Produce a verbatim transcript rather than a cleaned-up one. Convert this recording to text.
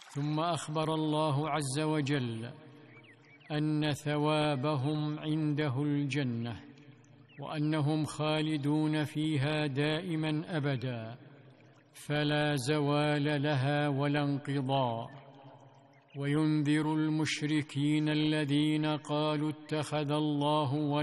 ثم أخبر الله عز وجل أن ثوابهم عنده الجنة، وأنهم خالدون فيها دائما أبدا، فلا زوال لها ولا انقضاء. وينذر المشركين الذين قالوا اتخذ الله ولدا